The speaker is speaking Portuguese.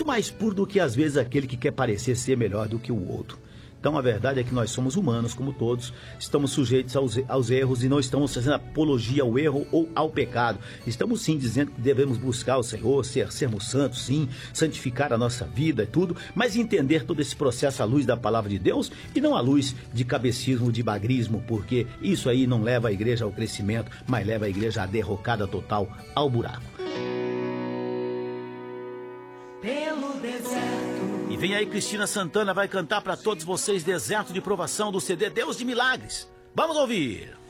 muito mais puro do que às vezes aquele que quer parecer ser melhor do que o outro. Então a verdade é que nós somos humanos, como todos, estamos sujeitos aos erros e não estamos fazendo apologia ao erro ou ao pecado. Estamos sim dizendo que devemos buscar o Senhor, sermos santos, sim, santificar a nossa vida e tudo, mas entender todo esse processo à luz da palavra de Deus e não à luz de cabecismo, de bagrismo, porque isso aí não leva a igreja ao crescimento, mas leva a igreja à derrocada total, ao buraco. Pelo deserto. E vem aí Cristina Santana, vai cantar para todos vocês Deserto de Provação do CD Deus de Milagres. Vamos ouvir!